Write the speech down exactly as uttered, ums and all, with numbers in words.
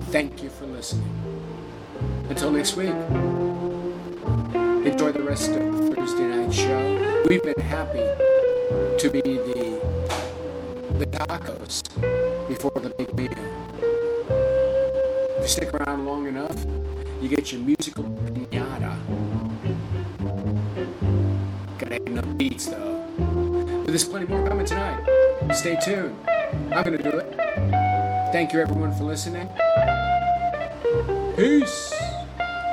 thank you for listening. Until next week, enjoy the rest of the Thursday night show. We've been happy to be the the tacos before the big meal. If you stick around long enough, you get your musical pinata. Gotta have enough beats though. But there's plenty more coming tonight. Stay tuned. I'm gonna do it. Thank you everyone for listening. Peace.